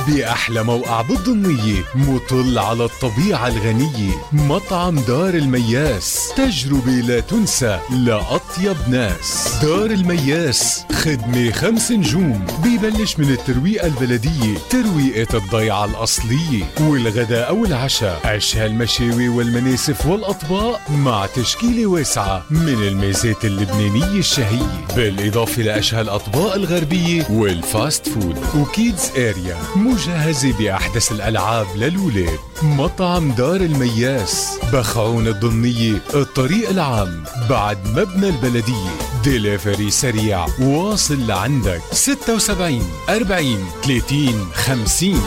بأحلى موقع بالضمنية مطل على الطبيعة الغنية. مطعم دار المياس، تجربة لا تنسى لأطيب ناس. دار المياس خدمة 5 نجوم، بيبلش من الترويقة البلدية، ترويقة الضيعة الأصلية، والغداء أو العشاء، أشهى المشاوي والمناسف والأطباق مع تشكيلة واسعة من الميزات اللبنانية الشهية، بالإضافة لأشهى الأطباق الغربية والفاست فود، وكيدز اريا مجهزة بأحدث الألعاب للولاد. مطعم دار المياس بخعون الضمنية، الطريق العام بعد مبنى البلدية. ديليفري سريع واصل لعندك 76 40 30 50.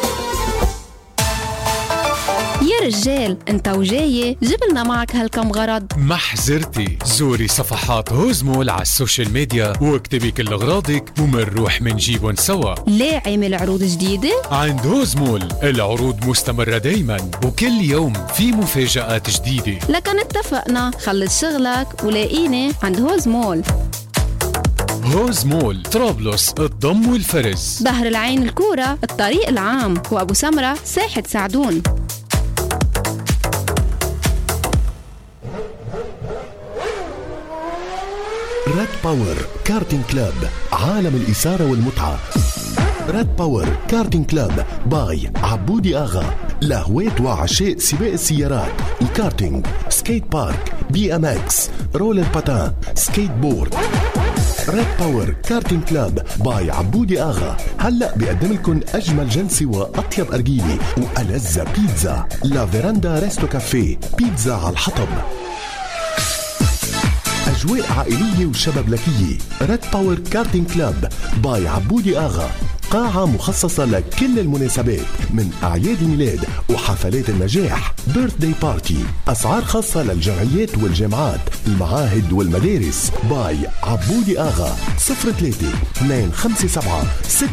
يا رجال انت وجاي جبلنا معك هالكم غرض. محزرتي، زوري صفحات هوزمول على السوشيال ميديا واكتبي كل اغراضك ومنروح منجيبن سوا. ليه عامل عروض جديدة؟ عند هوزمول العروض مستمرة دايما، وكل يوم في مفاجآت جديدة. لكن اتفقنا، خلص شغلك ولاقيني عند هوزمول. هوزمول طرابلس، الضم والفرز، بحر العين الكورة، الطريق العام، وأبو سمرة ساحة سعدون. ريد باور كارتينج كلاب، عالم الإثارة والمتعة. ريد باور كارتينج كلاب باي عبودي آغا، لهواة وعشاق سباق السيارات، الكارتينج، سكيت بارك، بي ام اكس، رولر باتان، سكيت بورد. ريد باور كارتينج كلاب باي عبودي آغا هلأ بيقدم لكم أجمل جلسة وأطيب أرجيلة وألذ بيتزا. لا فيراندا ريستو كافيه، بيتزا على الحطب. أجواء عائلية وشبابلكية. ريد باور كارتينج كلاب باي عبودي آغا، قاعة مخصصة لكل المناسبات من أعياد الميلاد وحفلات النجاح، بيرثداي بارتي. أسعار خاصة للجمعيات والجامعات، المعاهد والمدارس. باي عبودي آغا 03 257